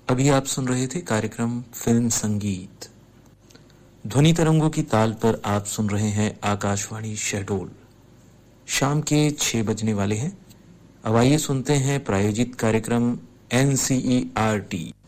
अभी आप सुन रहे थे कार्यक्रम फिल्म संगीत। ध्वनि तरंगों की ताल पर आप सुन रहे हैं आकाशवाणी शहडोल। शाम के 6 बजने वाले हैं। अब आइए सुनते हैं प्रायोजित कार्यक्रम NCERT